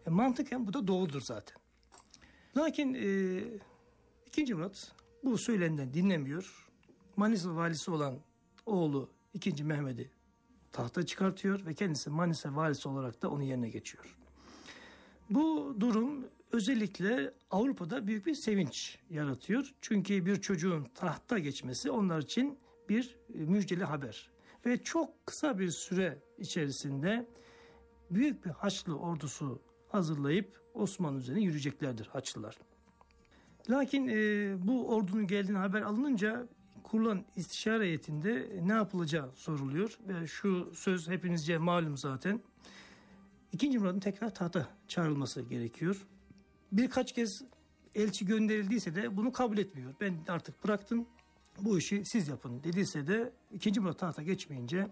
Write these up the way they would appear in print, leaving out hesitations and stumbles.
Mantıken bu da doğrudur zaten. Lakin 2. Murat bu söylenenden dinlemiyor. Manisa valisi olan oğlu 2. Mehmet'i tahta çıkartıyor ve kendisi Manisa valisi olarak da onun yerine geçiyor. Bu durum özellikle Avrupa'da büyük bir sevinç yaratıyor. Çünkü bir çocuğun tahta geçmesi onlar için bir müjdeli haber. Ve çok kısa bir süre içerisinde büyük bir Haçlı ordusu hazırlayıp Osmanlı üzerine yürüyeceklerdir Haçlılar. Lakin bu ordunun geldiğini haber alınınca kurulan istişare heyetinde ne yapılacağı soruluyor. Ve şu söz hepinizce malum zaten. 2. Murat'ın tekrar tahta çağrılması gerekiyor. Birkaç kez elçi gönderildiyse de bunu kabul etmiyor. Ben artık bıraktım, bu işi siz yapın dediyse de 2. Murat tahta geçmeyince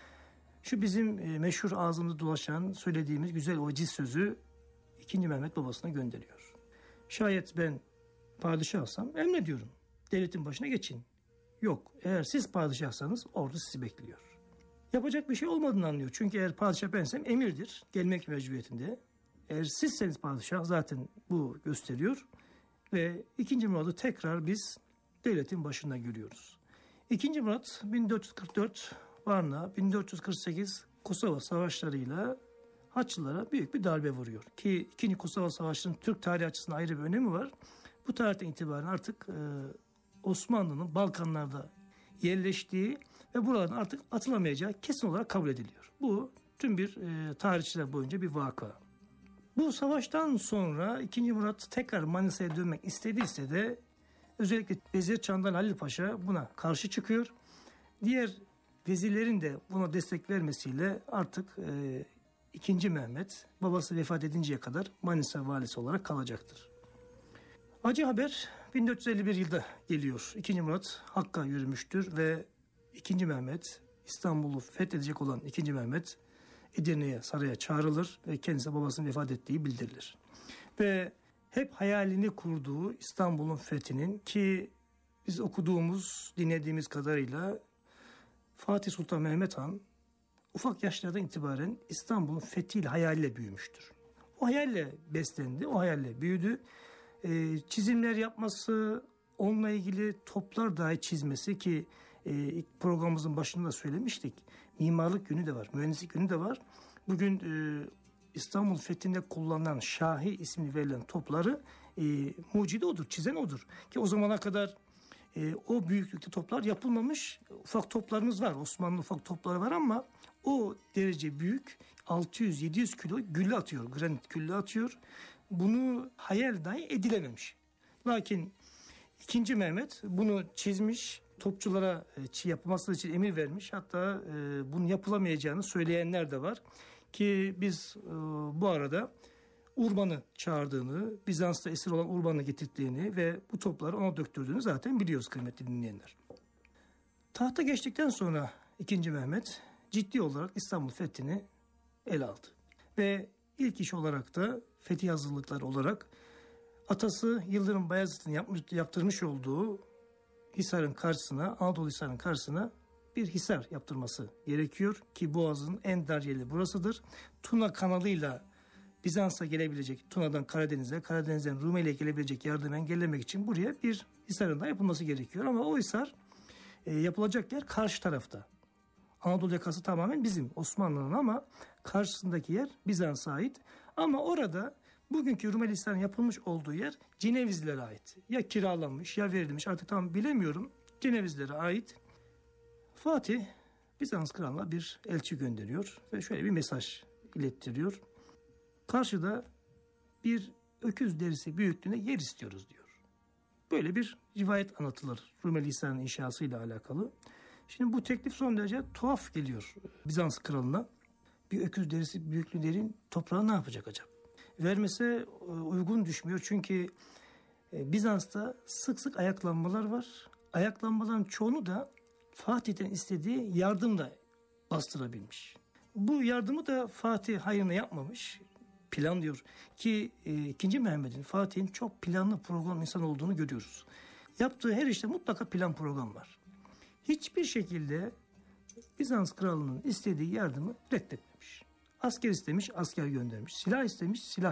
şu bizim meşhur ağzımızda dolaşan söylediğimiz güzel o veciz sözü 2. Mehmet babasına gönderiyor. Şayet ben padişahsam emrediyorum. Devletin başına geçin. Yok, eğer siz padişahsanız ordu sizi bekliyor. Yapacak bir şey olmadığını anlıyor. Çünkü eğer padişah bensem emirdir. Gelmek mecburiyetinde. Eğer sizseniz padişah zaten bu gösteriyor. Ve 2. Murat'ı tekrar biz devletin başında görüyoruz. 2. Murat 1444 Varna, 1448 Kosova savaşlarıyla Haçlılara büyük bir darbe vuruyor. Ki 2. Kosova Savaşı'nın Türk tarihi açısından ayrı bir önemi var. Bu tarihten itibaren artık Osmanlı'nın Balkanlarda yerleştiği ve buraların artık atılamayacağı kesin olarak kabul ediliyor. Bu tüm bir tarihçiler boyunca bir vaka. Bu savaştan sonra 2. Murat tekrar Manisa'ya dönmek istediyse de özellikle Vezir Çandarlı Halil Paşa buna karşı çıkıyor. Diğer vezirlerin de buna destek vermesiyle artık 2. Mehmet babası vefat edinceye kadar Manisa valisi olarak kalacaktır. Acı haber 1451 yılda geliyor. 2. Murat Hakk'a yürümüştür ve 2. Mehmet İstanbul'u fethedecek olan 2. Mehmet Edirne'ye, saraya çağrılır ve kendisi babasının vefat ettiği bildirilir. Ve hep hayalini kurduğu İstanbul'un fethinin, ki biz okuduğumuz, dinlediğimiz kadarıyla Fatih Sultan Mehmet Han ufak yaşlardan itibaren İstanbul'un fethiyle, hayaliyle büyümüştür. O hayalle beslendi, o hayalle büyüdü. Çizimler yapması, onunla ilgili toplar dahi çizmesi, ki ilk programımızın başında da söylemiştik. Mimarlık yönü de var, mühendislik yönü de var. Bugün İstanbul fethinde kullanılan Şahi ismini verilen topları mucidi odur, çizen odur. Ki o zamana kadar o büyüklükte toplar yapılmamış. Ufak toplarımız var, Osmanlı ufak topları var ama o derece büyük, 600-700 kilo gülle atıyor, granit gülle atıyor. Bunu hayal dahi edilememiş. Lakin 2. Mehmet bunu çizmiş, topçulara yapılması için emir vermiş. Hatta bunun yapılamayacağını söyleyenler de var. Ki biz bu arada Urban'ı çağırdığını, Bizans'ta esir olan Urban'ı getirdiğini ve bu topları ona döktürdüğünü zaten biliyoruz kıymetli dinleyenler. Tahta geçtikten sonra 2. Mehmet ciddi olarak İstanbul fethini ele aldı. Ve ilk iş olarak da fetih hazırlıkları olarak atası Yıldırım Bayezid'in yaptırmış olduğu Hisar'ın karşısına, Anadolu Hisar'ın karşısına bir hisar yaptırması gerekiyor ki Boğaz'ın en dar yeri burasıdır. Tuna kanalıyla Bizans'a gelebilecek, Tuna'dan Karadeniz'e, Karadeniz'den Rumeli'ye gelebilecek yardımı engellemek için buraya bir hisarın da yapılması gerekiyor. Ama o hisar yapılacak yer karşı tarafta. Anadolu yakası tamamen bizim, Osmanlı'nın, ama karşısındaki yer Bizans'a ait. Ama orada bugünkü Rumeli Hisarı'nın yapılmış olduğu yer Cenevizlilere ait. Ya kiralanmış ya verilmiş, artık tam bilemiyorum. Cenevizlilere ait. Fatih Bizans kralına bir elçi gönderiyor ve şöyle bir mesaj ilettiriyor. Karşıda bir öküz derisi büyüklüğünde yer istiyoruz diyor. Böyle bir rivayet anlatılır Rumeli Hisarı'nın inşasıyla alakalı. Şimdi bu teklif son derece tuhaf geliyor Bizans kralına. Bir öküz derisi büyüklüğünde yerin toprağı ne yapacak acaba? Vermese uygun düşmüyor çünkü Bizans'ta sık sık ayaklanmalar var. Ayaklanmaların çoğunu da Fatih'ten istediği yardımla bastırabilmiş. Bu yardımı da Fatih hayrına yapmamış. Plan diyor ki 2. Mehmet'in, Fatih'in çok planlı program insan olduğunu görüyoruz. Yaptığı her işte mutlaka plan program var. Hiçbir şekilde Bizans kralının istediği yardımı reddetmemiş. Asker istemiş, asker göndermiş. Silah istemiş, silah